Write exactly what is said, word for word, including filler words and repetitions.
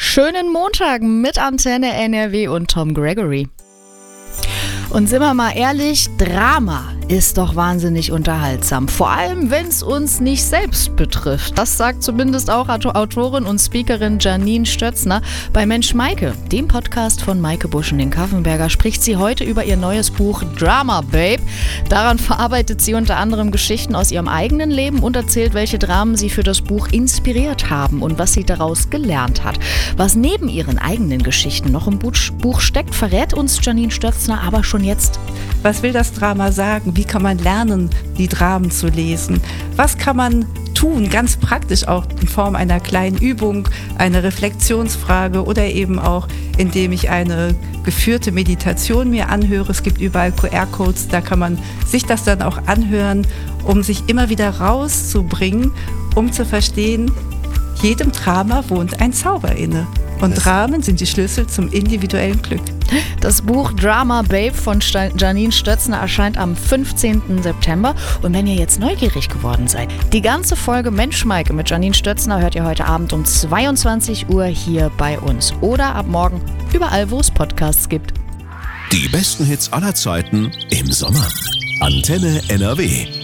Schönen Montag mit Antenne N R W und Tom Gregory. Und sind wir mal ehrlich, Drama ist doch wahnsinnig unterhaltsam. Vor allem, wenn es uns nicht selbst betrifft. Das sagt zumindest auch Autorin und Speakerin Janine Stötzner. Bei Mensch Maike, dem Podcast von Maike Buschen-Kaffenberger, spricht sie heute über ihr neues Buch Drama Babe. Daran verarbeitet sie unter anderem Geschichten aus ihrem eigenen Leben und erzählt, welche Dramen sie für das Buch inspiriert haben und was sie daraus gelernt hat. Was neben ihren eigenen Geschichten noch im Buch steckt, verrät uns Janine Stötzner aber schon jetzt. Was will das Drama sagen? Wie kann man lernen, die Dramen zu lesen? Was kann man tun, ganz praktisch auch in Form einer kleinen Übung, einer Reflexionsfrage oder eben auch, indem ich eine geführte Meditation mir anhöre. Es gibt überall Q R-Codes, da kann man sich das dann auch anhören, um sich immer wieder rauszubringen, um zu verstehen, jedem Drama wohnt ein Zauber inne. Und Dramen sind die Schlüssel zum individuellen Glück. Das Buch Drama Babe von Janine Stötzner erscheint am fünfzehnten September. Und wenn ihr jetzt neugierig geworden seid, die ganze Folge Mensch Maike mit Janine Stötzner hört ihr heute Abend um zweiundzwanzig Uhr hier bei uns. Oder ab morgen überall, wo es Podcasts gibt. Die besten Hits aller Zeiten im Sommer. Antenne N R W.